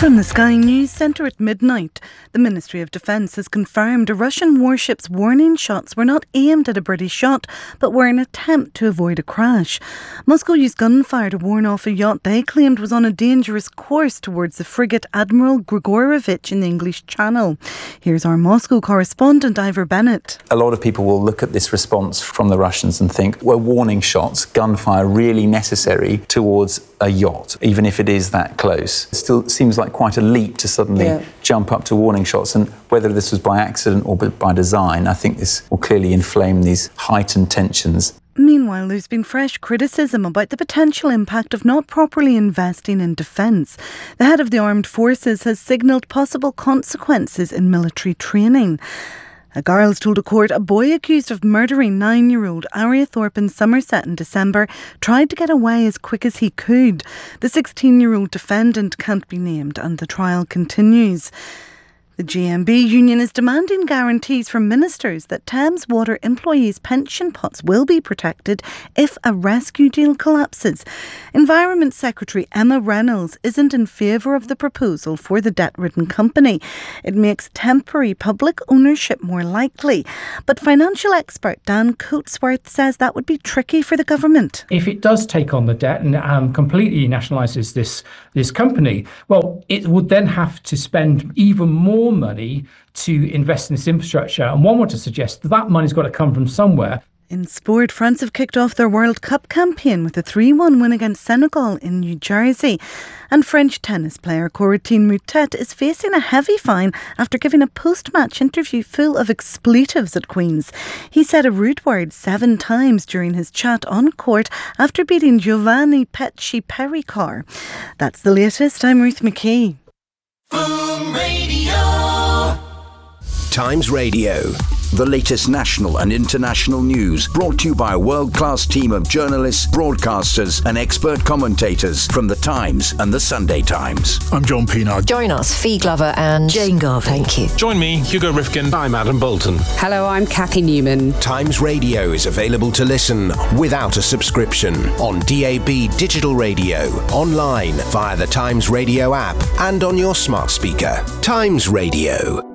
From the Sky News Centre at midnight, the Ministry of Defence has confirmed a Russian warship's warning shots were not aimed at a British yacht, but were an attempt to avoid a crash. Moscow used gunfire to warn off a yacht they claimed was on a dangerous course towards the frigate Admiral Grigorovich in the English Channel. Here's our Moscow correspondent, Ivor Bennett. A lot of people will look at this response from the Russians and think, were warning shots, gunfire really necessary towards a yacht, even if it is that close? It still seems like quite a leap to suddenly jump up to warning shots, and whether this was by accident or by design, I think this will clearly inflame these heightened tensions. Meanwhile, there's been fresh criticism about the potential impact of not properly investing in defence. The head of the armed forces has signalled possible consequences in military training. A girl's told a court a boy accused of murdering 9-year-old Aria Thorpe in Somerset in December tried to get away as quick as he could. The 16-year-old defendant can't be named and the trial continues. The GMB union is demanding guarantees from ministers that Thames Water employees' pension pots will be protected if a rescue deal collapses. Environment Secretary Emma Reynolds isn't in favour of the proposal for the debt-ridden company. It makes temporary public ownership more likely. But financial expert Dan Coatsworth says that would be tricky for the government. If it does take on the debt and completely nationalises this company, well, it would then have to spend even more money to invest in this infrastructure. And one would to suggest that money's got to come from somewhere. In sport, France have kicked off their World Cup campaign with a 3-1 win against Senegal in New Jersey. And French tennis player Corentin Moutet is facing a heavy fine after giving a post-match interview full of expletives at Queen's. He said a rude word 7 times during his chat on court after beating Giovanni Pesci-Pericard. That's the latest. I'm Ruth McKee. Boom Radio. Times Radio. The latest national and international news brought to you by a world-class team of journalists, broadcasters and expert commentators from The Times and The Sunday Times. I'm John Pienaar. Join us, Fee Glover and Jane Garvey. Thank you. Join me, Hugo Rifkin. I'm Adam Bolton. Hello, I'm Kathy Newman. Times Radio is available to listen without a subscription on DAB digital radio, online via the Times Radio app and on your smart speaker. Times Radio.